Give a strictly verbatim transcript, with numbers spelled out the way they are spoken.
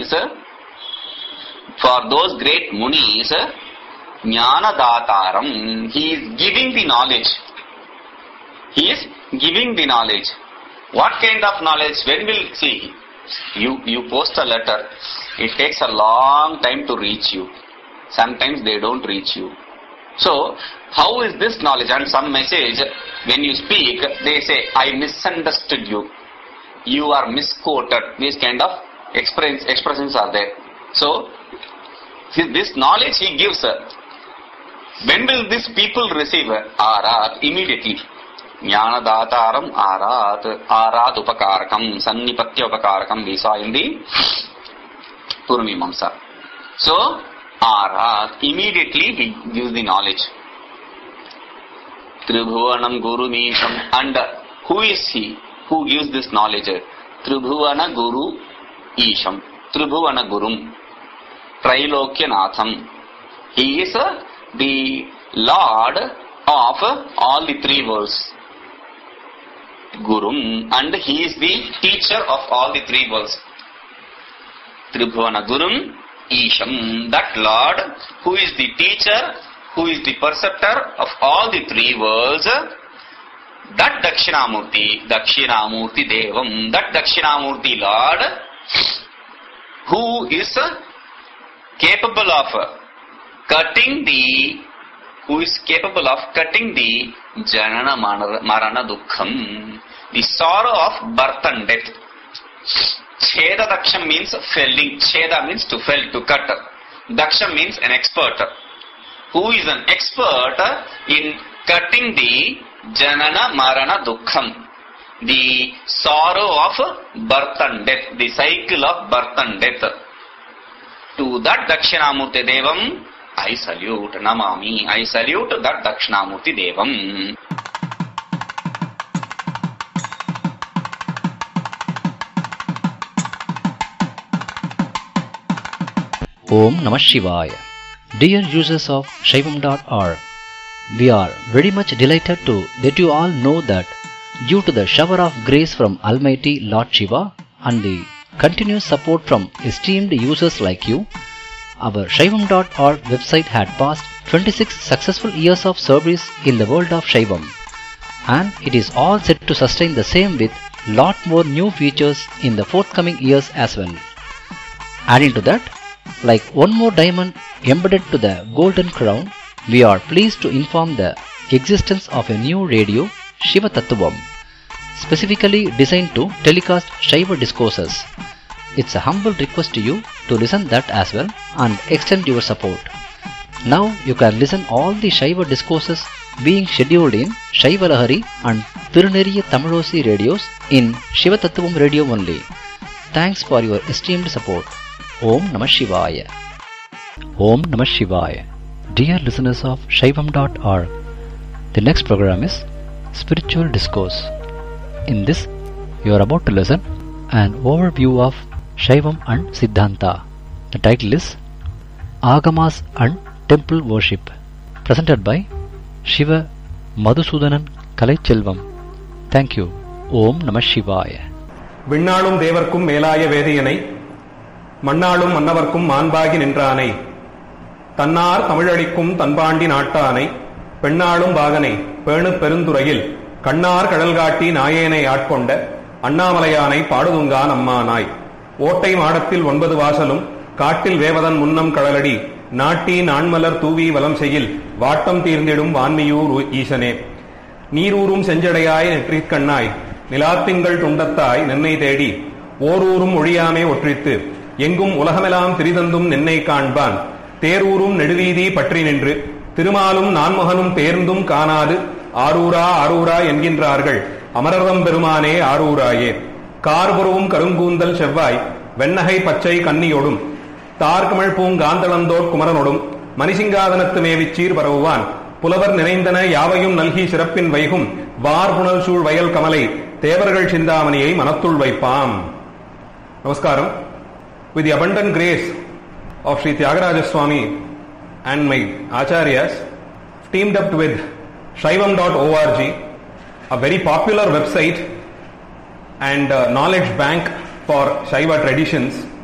means for those great munis, jnana dataram, he is giving the knowledge. He is giving the knowledge. What kind of knowledge? When will see you you post a letter, it takes a long time to reach you. Sometimes they don't reach you. So how is this knowledge? And some message, when you speak, they say, I misunderstood you, you are misquoted. These kind of expressions are there. So this knowledge he gives. When will these people receive? Arat, immediately. Jnana dataram arat, arat upakarakam, sannipatya upakarakam, we saw in the Purvamimamsa. So arat, immediately he gives the knowledge. Tribhuvanam Guru Misham. And who is he who gives this knowledge? Tribhuvana Guru Isham. Tribhuvana Gurum. Trilokya-natham. He is the Lord of all the three worlds. Gurum. And he is the teacher of all the three worlds. Tribhuvana Gurum Isham. That Lord who is the teacher, who is the perceptor of all the three worlds, that Dakshinamurti, Dakshinamurti Devam, that Dakshinamurti Lord, who is capable of cutting the, who is capable of cutting the Janana Marana Dukkham, the sorrow of birth and death. Cheda Daksham means felling. Cheda means to fell, to cut. Daksham means an expert. Who is an expert in cutting the Janana Marana Dukkham, the sorrow of birth and death, the cycle of birth and death. To that Dakshinamurti Devam, I salute, Namami, I salute that Dakshinamurti Devam. Om Namah Shivaya. Dear users of Shaivam dot org, we are very much delighted to let you all know that due to the shower of grace from Almighty Lord Shiva and the continuous support from esteemed users like you, our Shaivam dot org website had passed twenty-six successful years of service in the world of Shaivam, and it is all set to sustain the same with lot more new features in the forthcoming years as well. Adding to that, like one more diamond embedded to the golden crown, we are pleased to inform the existence of a new radio, Shiva Tattvam, specifically designed to telecast Shaiva discourses. It's a humble request to you to listen that as well and extend your support. Now you can listen all the Shaiva discourses being scheduled in Shaiva Lahari and Tiruneriya Tamilosi radios in Shiva Tattvam radio only. Thanks for your esteemed support. Om Namah Shivaya. Om Namah Shivaya. Dear listeners of Shaivam dot org, the next program is Spiritual Discourse. In this, you are about to listen an overview of Shaivam and Siddhanta. The title is Agamas and Temple Worship, presented by Shiva Madhusudanan Kalaiselvam. Thank you. Om Namah Shivaya. விண்ணாளும் தேவர்க்கும் மேலாய வேதியனை மண்ணாளும் மன்னவர்க்கும் மாண்பாகி நின்றானை தன்னார் தமிழளிக்கும் தன்பாண்டி நாட்டானை பெண்ணாளும் பாகனை பேணு பெருந்துறையில் கண்ணார் கடல்காட்டி நாயேனை ஆட்கொண்ட அண்ணாமலையானை பாடுதுங்கான் அம்மானாய் ஓட்டை மாடத்தில் ஒன்பது வாசலும் காட்டில் வேவதன் முன்னம் கடலடி நாட்டி நான்மலர் தூவி வலம் செய்யில் வாட்டம் தீர்ந்திடும் வான்மியூர் ஈசனே நீரூரும் செஞ்சடையாய் நெற்றிக்கண்ணாய் நிலாத்திங்கள் துண்டத்தாய் நென்னை தேடி ஓரூரும் ஒழியாமே ஒற்றித்து எங்கும் உலகமெல்லாம் திரிதந்தும் நென்னை காண்பான் தேரூரும் நெடுவீதி பற்றி நின்று திருமாலும் நான்முகனும் தேர்ந்தும் காணாது ஆரூரா ஆரூரா என்கின்றார்கள் அமரர்தம் பெருமானே ஆரூராயே கார்புருவும் கருங்கூந்தல் செவ்வாய் வெண்ணகை பச்சை கன்னியோடும் தார்கமிழ் பூங்காந்தளந்தோர் குமரனோடும் மணிசிங்காதனத்து மேவிச்சீர் பரவுவான் புலவர் நினைந்தன யாவையும் நல்கி சிறப்பின் வைகும் வார்புணல் சூழ் வயல் கமலை தேவர்கள் சிந்தாமணியை மனத்துள் வைப்பாம். நமஸ்காரம். With the abundant grace of Sri Tyagaraja Swami and my Acharyas, teamed up with Shaivam dot org, a very popular website and knowledge bank for Shaiva traditions,